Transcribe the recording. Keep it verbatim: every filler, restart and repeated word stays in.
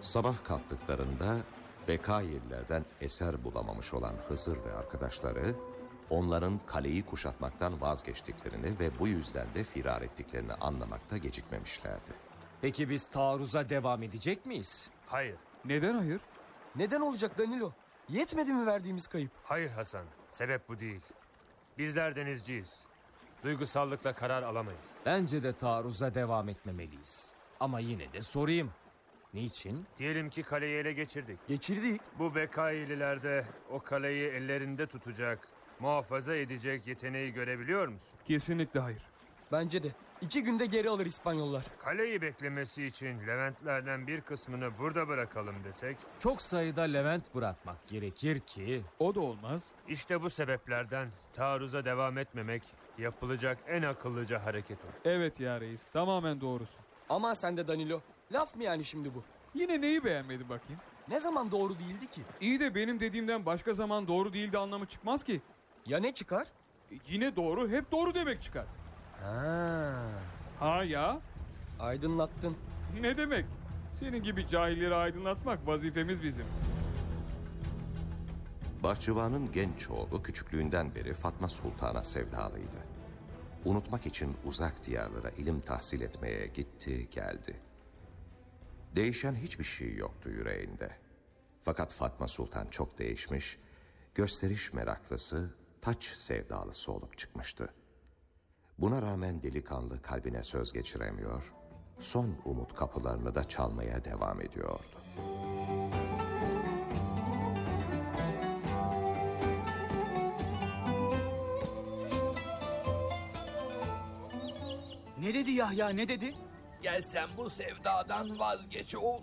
Sabah kalktıklarında Bekayelilerden eser bulamamış olan Hızır ve arkadaşları onların kaleyi kuşatmaktan vazgeçtiklerini ve bu yüzden de firar ettiklerini anlamakta gecikmemişlerdi. Peki biz taarruza devam edecek miyiz? Hayır. Neden hayır? Neden olacak Danilo? Yetmedi mi verdiğimiz kayıp? Hayır Hasan. Sebep bu değil. Bizler denizciyiz. Duygusallıkla karar alamayız. Bence de taarruza devam etmemeliyiz. Ama yine de sorayım. Niçin? Diyelim ki kaleyi ele geçirdik. Geçirdik. Bu Bekayelilerde o kaleyi ellerinde tutacak, muhafaza edecek yeteneği görebiliyor musun? Kesinlikle hayır. Bence de. İki günde geri alır İspanyollar. Kaleyi beklemesi için Leventlerden bir kısmını burada bırakalım desek? Çok sayıda Levent bırakmak gerekir ki... O da olmaz. İşte bu sebeplerden taarruza devam etmemek yapılacak en akıllıca hareket o. Evet ya reis, tamamen doğrusu. Aman sen de Danilo. Laf mı yani şimdi bu? Yine neyi beğenmedi bakayım? Ne zaman doğru değildi ki? İyi de benim dediğimden başka zaman doğru değildi anlamı çıkmaz ki. Ya ne çıkar? E, yine doğru hep doğru demek çıkar. Ha. Ha ya? Aydınlattın. Ne demek? Senin gibi cahilleri aydınlatmak vazifemiz bizim. Bahçıvanın genç oğlu küçüklüğünden beri Fatma Sultan'a sevdalıydı. Unutmak için uzak diyarlara ilim tahsil etmeye gitti geldi. Değişen hiçbir şey yoktu yüreğinde. Fakat Fatma Sultan çok değişmiş, gösteriş meraklısı, taç sevdalısı olup çıkmıştı. Buna rağmen delikanlı kalbine söz geçiremiyor, son umut kapılarını da çalmaya devam ediyordu. Ne dedi Yahya, ne dedi? Gel sen bu sevdadan vazgeç oğlum.